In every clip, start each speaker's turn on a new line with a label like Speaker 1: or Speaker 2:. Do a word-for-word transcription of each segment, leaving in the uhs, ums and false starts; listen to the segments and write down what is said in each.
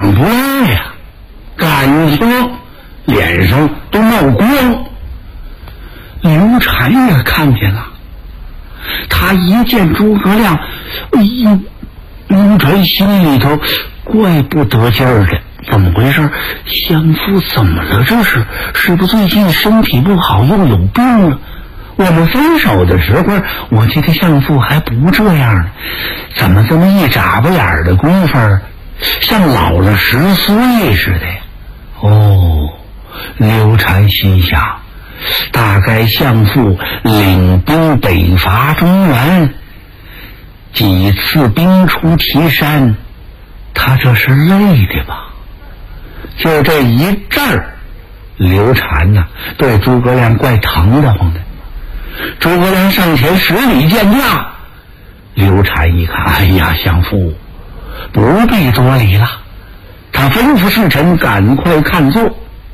Speaker 1: 想不来呀，感觉脸上都冒光。刘禅也看见了，他一见诸葛亮，哎呦，刘禅心里头怪不得劲儿的，怎么回事？相父怎么了？这是是不是最近身体不好，又有病了？我们分手的时候，我记得相父还不这样呢，怎么这么一眨巴眼的功夫，像老了十岁似的？哦，刘禅心想，大概相父领兵北伐中原，几次兵出祁山，他这是累的吧？就这一阵儿，刘禅呐、啊，对诸葛亮怪疼得慌的。诸葛亮上前十里见驾，刘禅一看，哎呀，相父不必多礼了，他吩咐侍臣赶快看座。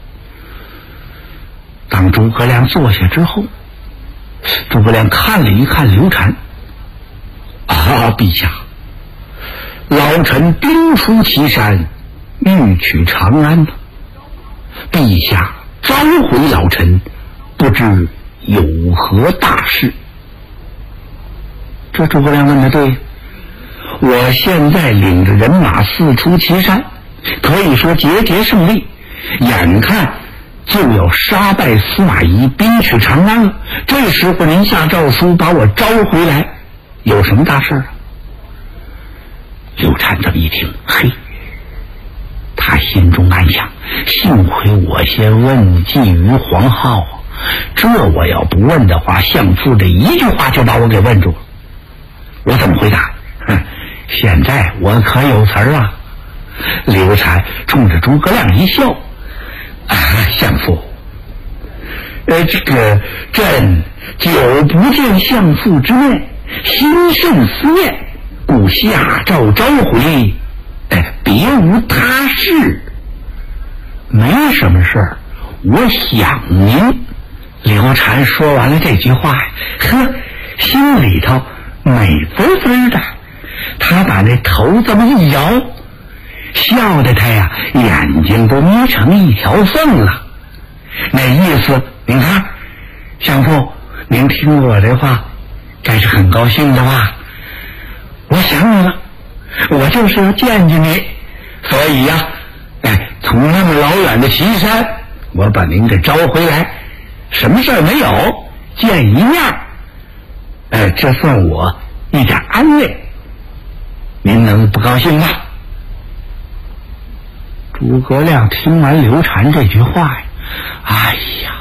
Speaker 1: 当诸葛亮坐下之后，诸葛亮看了一看刘禅，啊，陛下，老臣兵出祁山，欲取长安，陛下召回老臣，不知有何大事？这诸葛亮问的对，我现在领着人马四出祁山，可以说节节胜利，眼看就要杀败司马懿，兵取长安了。这时候您下诏书把我招回来，有什么大事啊？刘禅这么一听，嘿，他心中暗想，幸亏我先问计于黄皓，这我要不问的话，相父这一句话就把我给问住了，我怎么回答？哼，现在我可有词儿啊！刘禅冲着诸葛亮一笑，啊，相父，呃，这个朕久不见相父之面，心甚思念，故下诏召回，哎，别无他事，没什么事儿，我想您。刘禅说完了这句话，呵，心里头美滋滋的，他把那头这么一摇，笑得他呀眼睛都眯成一条缝了。那意思，您看，相父，您听我这话，该是很高兴的吧？我想你了，我就是要见见你，所以呀，哎，从那么老远的祁山，我把您给招回来，什么事儿没有，见一面，哎，这算我一点安慰，您能不高兴吗？诸葛亮听完刘禅这句话呀，哎呀，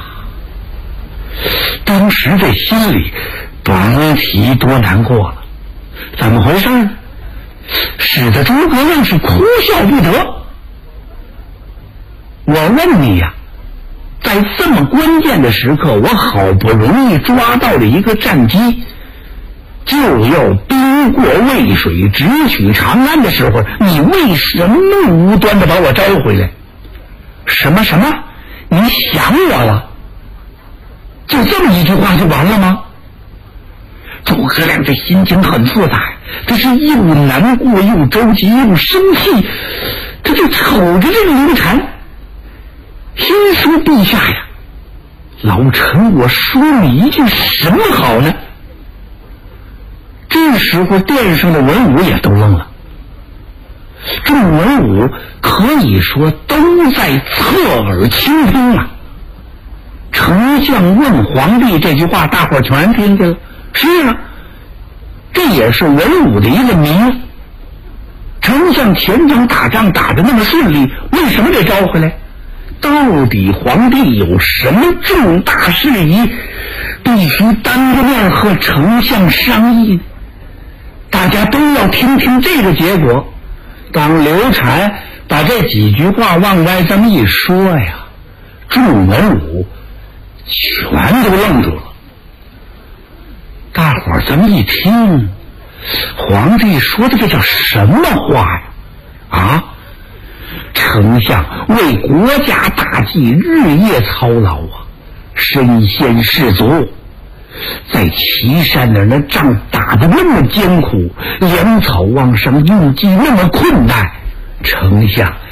Speaker 1: 当时这心里甭提多难过了。怎么回事呢？使得诸葛亮是哭笑不得。我问你呀，在这么关键的时刻，我好不容易抓到了一个战机，就要兵过渭水直取长安的时候，你为什么无端的把我招回来？什么什么？你想我了？就这么一句话就完了吗？诸葛亮这心情很复杂，这是又难过又着急又生气，他就瞅着这个刘禅，心说陛下呀，老臣我说你一句什么好呢？这时候殿上的文武也都愣了，众文武可以说都在侧耳倾听啊。丞相问皇帝这句话大伙儿全听见了，是啊，这也是文武的一个谜。丞相前场打仗打得那么顺利，为什么得招回来？到底皇帝有什么重大事宜必须当着面和丞相商议呢？大家都要听听这个结果。当刘禅把这几句话往外这么一说呀，众文武全都愣住了。大伙儿这么一听，皇帝说的这叫什么话呀？啊，丞相为国家大计日夜操劳啊，身先士卒，在祁山那儿那仗打得那么艰苦，粮草旺盛，用计那么困难，丞相